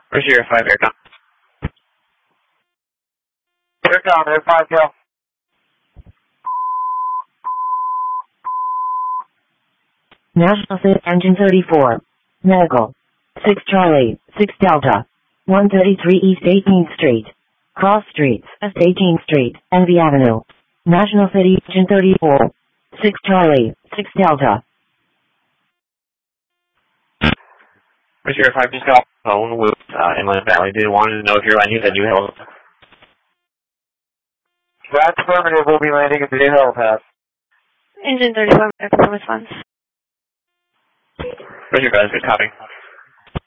Brashear 5 Aircom. Aircom, Air 5 go. National City Engine 34. Medical. 6 Charlie, 6 Delta. 133 East 18th Street. Cross Streets, East 18th Street, Envy Avenue. National City Engine 34. 6 Charlie, 6 Delta. Brashear 5 just got phone with Inland Valley. They wanted to know if you're landing at the New Hill. That's affirmative. We'll be landing at the New Hill Pass. Engine 34, air performance funds. Brashear guys, good copy.